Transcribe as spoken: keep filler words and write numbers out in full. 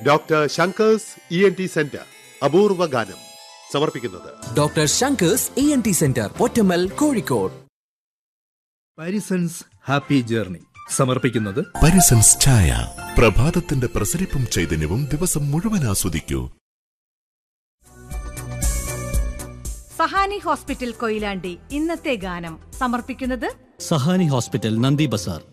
Doctor Shankar's E N T centre അപൂർവ ഗാനം സമർപ്പിക്കുന്നത് doctor Shankar's E N T centre Pottammal, Kozhikode. Parisons happy journey സമർപ്പിക്കുന്നത് പാരിസൺസ് ചായ. പ്രഭാതത്തിന്റെ പ്രസരിപ്പും ചൈതന്യവും ദിവസം മുഴുവൻ ആസ്വദിക്കൂ. സഹാനി ഹോസ്പിറ്റൽ കൊയിലാണ്ടി ഇന്നത്തെ ഗാനം സമർപ്പിക്കുന്നത് സഹാനി ഹോസ്പിറ്റൽ, നന്ദി ബസാർ.